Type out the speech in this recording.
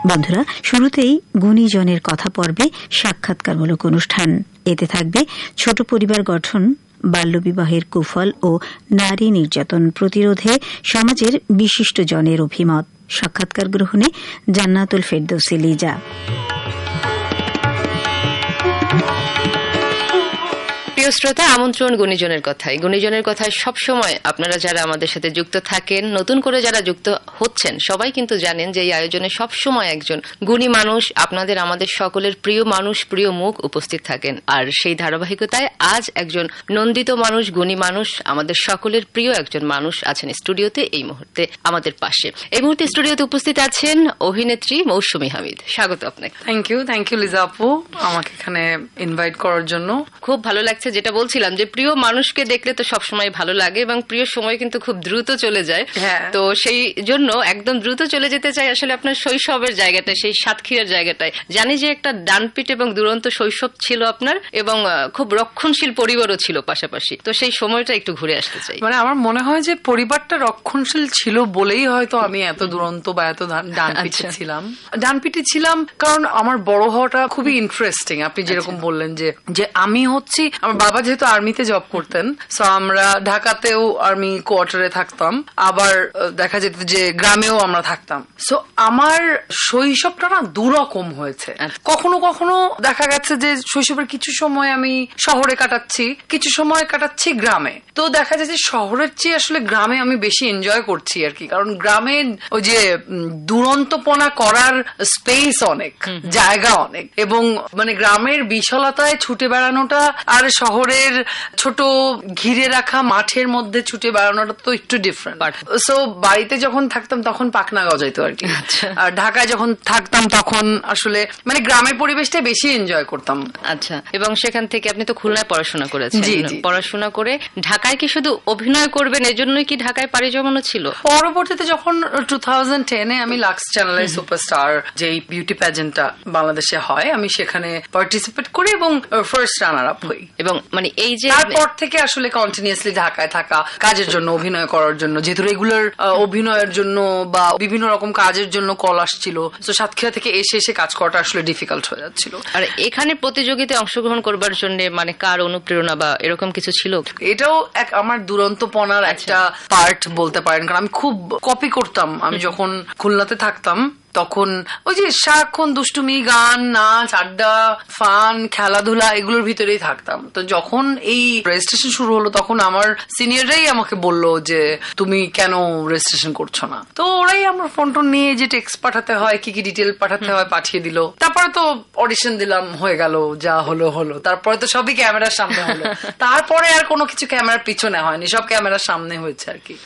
বন্ধুরা, শুরুতেই গুণীজনের কথা পর্বে সাক্ষাৎকারমূলক অনুষ্ঠান। এতে থাকবে ছোট পরিবার গঠন, বাল্যবিবাহের কুফল ও নারী নির্যাতন প্রতিরোধে সমাজের বিশিষ্ট জনের অভিমত। সাক্ষাৎকার গ্রহণে জান্নাতুল ফেরদৌসী লিজা। প্রিয় শ্রোতা, আমন্ত্রণ গুণীজনের কথায়। গুণীজনের কথায় সবসময় আপনারা যারা আমাদের সাথে যুক্ত থাকেন, নতুন করে যারা যুক্ত হচ্ছেন, সবাই কিন্তু জানেন যে এই আয়োজনে সবসময় একজন গুণী মানুষ, আপনাদের আমাদের সকলের প্রিয় মানুষ, প্রিয় মুখ উপস্থিত থাকেন। আর সেই ধারাবাহিকতায় আজ একজন নন্দিত মানুষ, গুণী মানুষ, আমাদের সকলের প্রিয় একজন মানুষ আছেন স্টুডিওতে এই মুহূর্তে আমাদের পাশে। এই মুহূর্তে স্টুডিওতে উপস্থিত আছেন অভিনেত্রী মৌসুমী হামিদ। স্বাগত আপনাকে। থ্যাংক ইউ লিজা আপু, আমাকে এখানে ইনভাইট করার জন্য। খুব ভালো লাগছে। যেটা বলছিলাম যে প্রিয় মানুষকে দেখলে তো সবসময় ভালো লাগে এবং প্রিয় সময় কিন্তু খুব দ্রুত চলে যায়। তো সেই জন্য একদম দ্রুত চলে যেতে চাই আসলে আপনার শৈশবের জায়গাটায়, সেই সাতক্ষীরার জায়গাটায়। জানি যে একটা ডানপিট এবং দুরন্ত শৈশব ছিল আপনার, এবং খুব রক্ষণশীল পরিবারও ছিল পাশাপাশি। তো সেই সময়টা একটু ঘুরে আসতে চাই। মানে আমার মনে হয় যে পরিবারটা রক্ষণশীল ছিল বলেই হয়তো আমি এত দুরন্ত বা এত ডানপিটে ছিলাম। ডানপিটে ছিলাম কারণ আমার বড় হওয়াটা খুবই ইন্টারেস্টিং। আপনি যেরকম বললেন যে আমি হচ্ছি, আমার বাবা যেহেতু আর্মিতে জব করতেন, সো আমরা ঢাকাতেও আর্মি কোয়ার্টারে থাকতাম, আবার দেখা যেত যে গ্রামেও আমরা থাকতাম। সো আমার শৈশবটা না দুরকম হয়েছে। কখনো কখনো দেখা গেছে যে শৈশবের কিছু সময় আমি শহরে কাটাচ্ছি, কিছু সময় কাটাচ্ছি গ্রামে। তো দেখা যায় যে শহরের চেয়ে আসলে গ্রামে আমি বেশি এনজয় করছি আর কি। কারণ গ্রামে ওই যে দুরন্তপনা করার স্পেস অনেক, জায়গা অনেক, এবং মানে গ্রামের বিশালতায় ছুটে বেড়ানোটা আর শহরের ছোট ঘিরে রাখা মাঠের মধ্যে ছুটে বেড়ানোটা তো একটু ডিফারেন্ট। সো বাড়িতে যখন থাকতাম তখন পাখনা গজাইতো আর কি। আর ঢাকায় যখন থাকতাম তখন আসলে মানে গ্রামের পরিবেশটা বেশি এনজয় করতাম। আচ্ছা, এবং সেখান থেকে আপনি তো খুলনায় পড়াশোনা করেছেন। পড়াশোনা করে ঢাকায় কি শুধু অভিনয় করবেন এজন্যই কি ঢাকায় পাড়ি জমানো ছিল? পরবর্তীতে যখন 2010-এ আমি লাক্স চ্যানেলের সুপারস্টার যে বিউটি প্যাজেন্টটা বাংলাদেশে হয়, আমি সেখানে পার্টিসিপেট করি এবং ফার্স্ট রানার আপ হই। এবং মানে এই যে তারপর থেকে আসলে কন্টিনিউয়াসলি ঢাকায় থাকা, কাজের জন্য, অভিনয় করার জন্য, যেহেতু রেগুলার অভিনয়ের জন্য বা বিভিন্ন রকম কাজের জন্য কল আসছিল, তো সাতক্ষীরা থেকে এসে কাজ করাটা আসলে ডিফিকাল্ট হয়ে যাচ্ছিল। আর এখানে প্রতিযোগিতায় অংশগ্রহণ করবার জন্য মানে কার অনুপ্রেরণা বা এরকম কিছু ছিল? এটাও এক আমার দুরন্তপনার একটা পার্ট বলতে পারেন, কারণ আমি খুব কপি করতাম। আমি যখন খুলনাতে থাকতাম তখন ওই যে সারাক্ষণ দুষ্টুমি, গান, নাচ, আড্ডা, ফান, খেলাধুলা, এগুলোর ভিতরেই থাকতাম। তো যখন এই রেজিস্ট্রেশন শুরু হলো তখন আমার সিনিয়ররাই আমাকে বললো যে তুমি কেন রেজিস্ট্রেশন করছো না। তো ওরাই আমার ফোন টোন নিয়ে যে টেক্সট পাঠাতে হয়, কি কি ডিটেল পাঠাতে হয় পাঠিয়ে দিল। তারপরে তো অডিশন দিলাম, হয়ে গেল, যা হলো হলো। তারপরে তো সবই ক্যামেরার সামনে হলো। তারপরে আর কোনো কিছু ক্যামেরার পিছনে হয়নি, সব ক্যামেরার সামনে হয়েছে আর কি।